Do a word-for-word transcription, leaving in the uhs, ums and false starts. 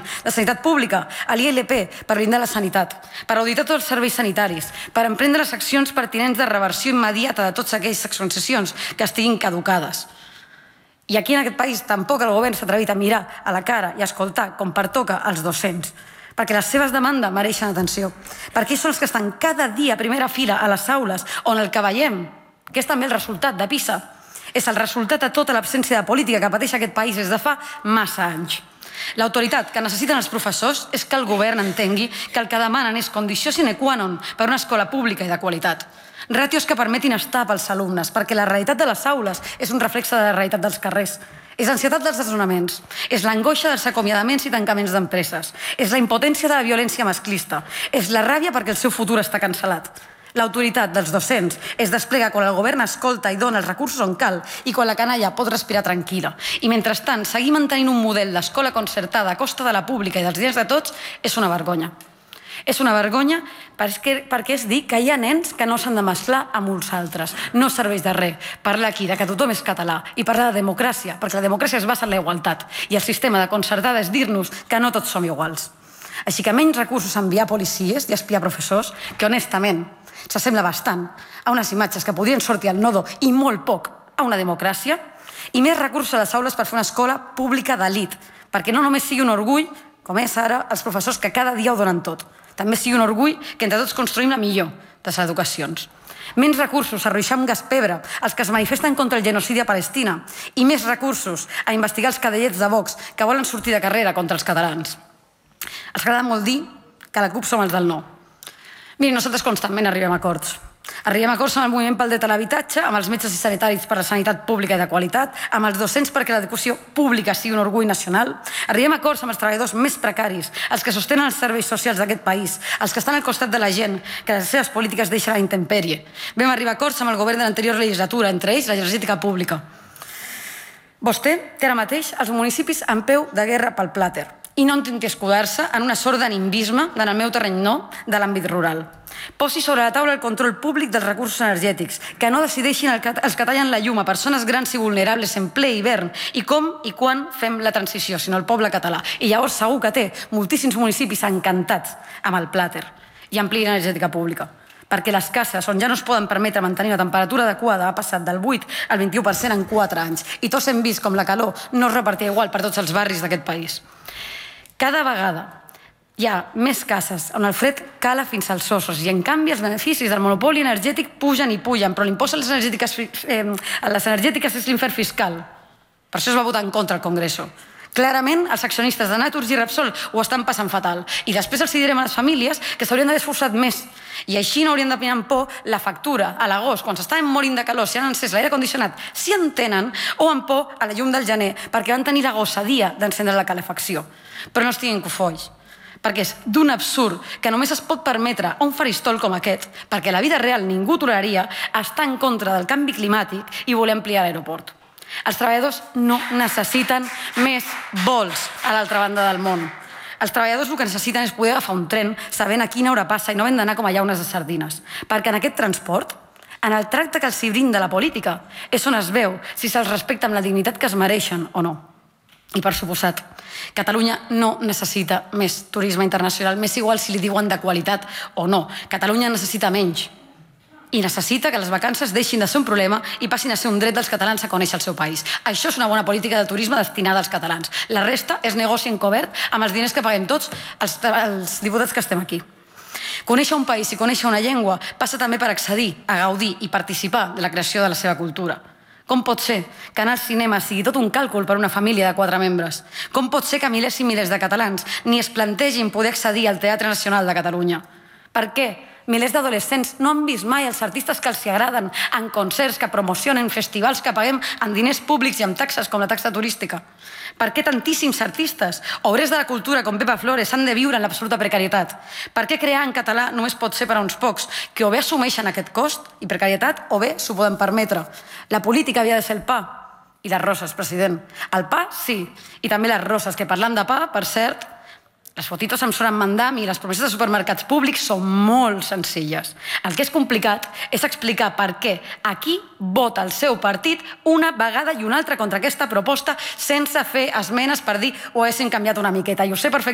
de sanitat pública, a l'I L P per blindar la sanitat, per auditar tots els serveis sanitaris, per emprendre les accions pertinents de reversió immediata de totes aquelles concessions que estiguin caducades. I aquí en aquest país tampoc el govern s'ha atrevit a mirar a la cara i a escoltar com pertoca als docents, perquè les seves demandes mereixen atenció, perquè són els que estan cada dia a primera fila a les aules on el que veiem, que és també el resultat de PISA, és el resultat de tota l'absència de política que pateix aquest país des de fa massa anys. L'autoritat que necessiten els professors és que el govern entengui que el que demanen és condició sine qua non per a una escola pública i de qualitat. Ràtios que permetin estar pels alumnes, perquè la realitat de les aules és un reflexe de la realitat dels carrers. És l'ansietat dels desnonaments, és l'angoixa dels acomiadaments i tancaments d'empreses, és la impotència de la violència masclista, és la ràbia perquè el seu futur està cancel·lat. L'autoritat dels docents es desplega quan el govern escolta i dona els recursos on cal i quan la canalla pot respirar tranquil·la. I mentrestant, seguir mantenint un model d'escola concertada a costa de la pública i dels diners de tots és una vergonya. És una vergonya perquè és dir que hi ha nens que no s'han de mesclar amb uns altres. No serveix de res parlar aquí que tothom és català i parlar de democràcia, perquè la democràcia es basa en la igualtat i el sistema de concertada és dir-nos que no tots som iguals. Així que menys recursos a enviar policies i a espiar professors, que honestament s'assembla bastant a unes imatges que podrien sortir al nodo i molt poc a una democràcia, i més recursos a les aules per fer una escola pública d'elit, perquè no només sigui un orgull, com és ara, els professors que cada dia ho donen tot, també sigui un orgull que entre tots construïm la millor de les educacions. Menys recursos a ruixar amb gas pebre els que es manifesten contra el genocidi a Palestina i més recursos a investigar els cadellets de Vox que volen sortir de carrera contra els catalans. Els agrada molt dir que la CUP som els del no. Mirin, nosaltres constantment arribem a acords. Arribem a acords amb el moviment pel dret a l'habitatge, amb els metges i sanitaris per la sanitat pública i de qualitat, amb els docents perquè l'educació pública sigui un orgull nacional. Arribem a acords amb els treballadors més precaris, els que sostenen els serveis socials d'aquest país, els que estan al costat de la gent, que les seves polítiques deixen a la intempèrie. Vam arribar a acords amb el govern de l'anterior legislatura, entre ells l'energètica pública. Vostè té ara mateix els municipis en peu de guerra pel plàter i no intenti escudar-se en una sort de nimbisme en el meu terreny no de l'àmbit rural. Posi sobre la taula el control públic dels recursos energètics, que no decideixin els que tallen la llum a persones grans i vulnerables en ple hivern i com i quan fem la transició, sinó el poble català. I llavors segur que té moltíssims municipis encantats amb el plàter i ampliï l'energètica pública, perquè les cases on ja no es poden permetre mantenir una temperatura adequada ha passat del vuit al vint-i-u per cent en quatre anys i tots hem vist com la calor no es repartia igual per tots els barris d'aquest país. Cada vegada hi ha més cases on el fred cala fins als ossos i en canvi els beneficis del monopoli energètic pugen i pugen, però l'impost a les energètiques, eh, a les energètiques és l'infern fiscal. Per això es va votar en contra al Congreso. Clarament, els accionistes de Naturgy i Repsol ho estan passant fatal. I després els direm a les famílies que s'haurien d'haver esforçat més. I així no haurien de mirar amb por la factura a l'agost, quan s'estaven morint de calor, si han encès l'aire condicionat, si en tenen, o amb por a la llum del gener, perquè van tenir la gossadia d'encendre la calefacció. Però no estiguin cofolls, perquè és d'un absurd que només es pot permetre a un faristol com aquest, perquè a la vida real ningú toleraria estar en contra del canvi climàtic i voler ampliar l'aeroport. Els treballadors no necessiten més vols a l'altra banda del món. Els treballadors el que necessiten és poder agafar un tren sabent a quina hora passa i no havent d'anar com a llaunes de sardines. Perquè en aquest transport, en el tracte que els hi brinda la política, és on es veu si se'ls respecta amb la dignitat que es mereixen o no. I per suposat, Catalunya no necessita més turisme internacional, m'és igual si li diuen de qualitat o no. Catalunya necessita menys. I necessita que les vacances deixin de ser un problema i passin a ser un dret dels catalans a conèixer el seu país. Això és una bona política de turisme destinada als catalans. La resta és negoci encobert amb els diners que paguem tots els, els diputats que estem aquí. Conèixer un país i conèixer una llengua passa també per accedir, a gaudir i participar de la creació de la seva cultura. Com pot ser que anar al cinema sigui tot un càlcul per a una família de quatre membres? Com pot ser que milers i milers de catalans ni es plantegin poder accedir al Teatre Nacional de Catalunya? Per què? Milers d'adolescents no han vist mai els artistes que els hi agraden en concerts que promocionen, festivals que paguem amb diners públics i amb taxes com la taxa turística. Per què tantíssims artistes, obrers de la cultura com Pepa Flores han de viure en l'absoluta precarietat? Per què crear en català només pot ser per a uns pocs que o bé assumeixen aquest cost i precarietat o bé s'ho poden permetre? La política havia de ser el pa i les roses, president. El pa, sí, i també les roses, que parlant de pa, per cert, les fotitos amb Soran Mandam i les promeses de supermercats públics són molt senzilles. El que és complicat és explicar per què aquí vota el seu partit una vegada i una altra contra aquesta proposta sense fer esmenes per dir ho haguessin canviat una miqueta. I ho sé perfectament.